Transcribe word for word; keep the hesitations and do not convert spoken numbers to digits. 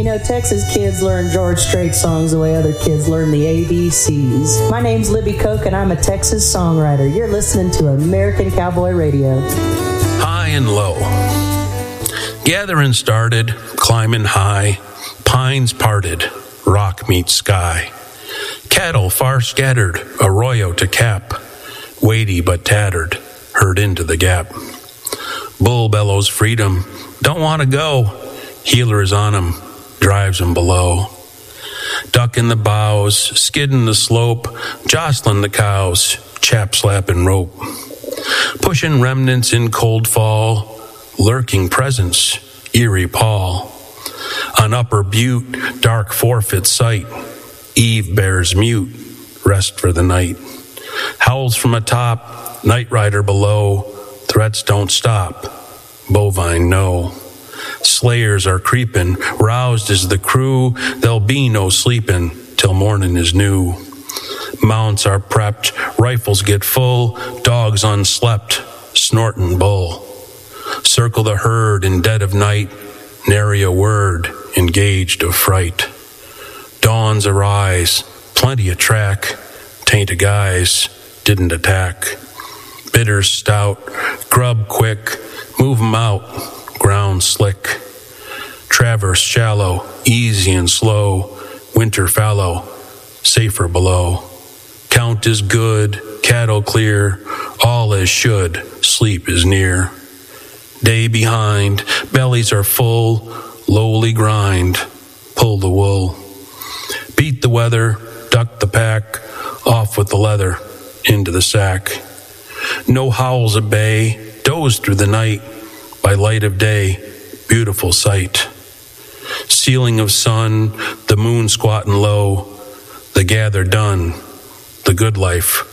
know, Texas kids learn George Strait songs the way other kids learn the A B Cs. My name's Libby Koch, and I'm a Texas songwriter. You're listening to American Cowboy Radio. High and low. Gathering started, climbing high. Pines parted, rock meets sky. Cattle far scattered, arroyo to cap. Weighty but tattered, herd into the gap. Bull bellows freedom, don't want to go. Heeler is on him, drives him below. Duck in the bows, skidding the slope, jostling the cows, chap slapping rope. Pushing remnants in cold fall, lurking presence, eerie pall. On upper butte, dark forfeit sight, eve bears mute, rest for the night. Howls from atop, night rider below, threats don't stop, bovine no. Slayers are creeping, roused is the crew, there'll be no sleeping till morning is new. Mounts are prepped, rifles get full, dogs unslept, snorting bull. Circle the herd in dead of night, nary a word, engaged of fright. Dawns arise, plenty of track, taint a guys, didn't attack. Bitters stout, grub quick, move 'em out, ground slick. Traverse shallow, easy and slow, winter fallow, safer below. Count is good, cattle clear, all as should, sleep is near. Day behind, bellies are full, lowly grind, pull the wool. Beat the weather, duck the pack, off with the leather, into the sack. No howls of bay, doze through the night, by light of day, beautiful sight. Ceiling of sun, the moon squatting low, the gather done, the good life